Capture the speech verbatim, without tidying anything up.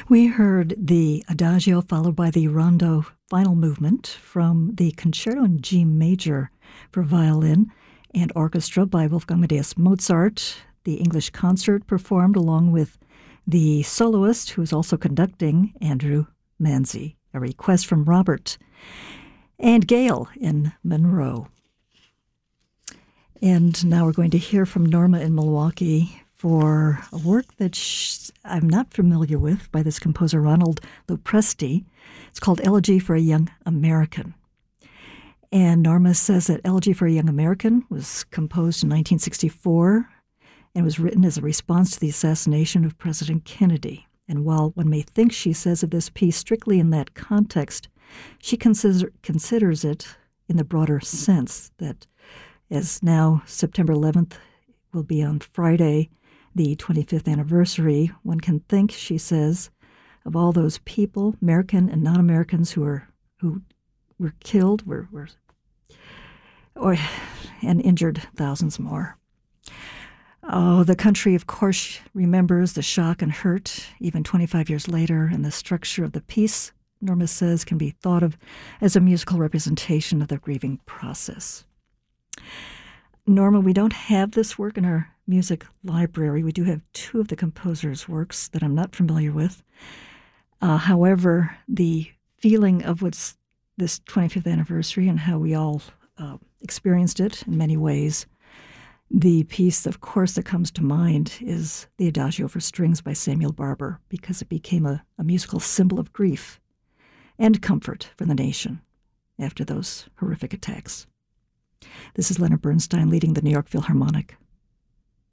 We heard the Adagio followed by the Rondo final movement from the Concerto in G major for violin and orchestra by Wolfgang Amadeus Mozart. The English concert performed along with the soloist, who is also conducting, Andrew Manzi. A request from Robert and Gail in Monroe. And now we're going to hear from Norma in Milwaukee for a work that sh- I'm not familiar with by this composer, Ronald Lopresti. It's called Elegy for a Young American. And Norma says that Elegy for a Young American was composed in nineteen sixty-four and was written as a response to the assassination of President Kennedy. And while one may think, she says, of this piece strictly in that context, she consider, considers it in the broader sense that as now September eleventh will be on Friday, the twenty-fifth anniversary, one can think, she says, of all those people, American and non-Americans, who are who were killed, were, were or and injured thousands more. Oh, the country, of course, remembers the shock and hurt even twenty-five years later, and the structure of the piece, Norma says, can be thought of as a musical representation of the grieving process. Norma, we don't have this work in our music library. We do have two of the composer's works that I'm not familiar with. Uh, however, the feeling of what's this twenty-fifth anniversary and how we all uh, experienced it in many ways, the piece, of course, that comes to mind is the Adagio for Strings by Samuel Barber, because it became a, a musical symbol of grief and comfort for the nation after those horrific attacks. This is Leonard Bernstein leading the New York Philharmonic.